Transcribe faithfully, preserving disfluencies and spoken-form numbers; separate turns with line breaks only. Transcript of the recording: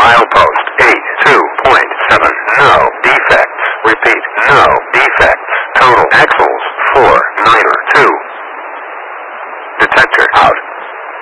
Milepost eight two point seven. No defects. Repeat, no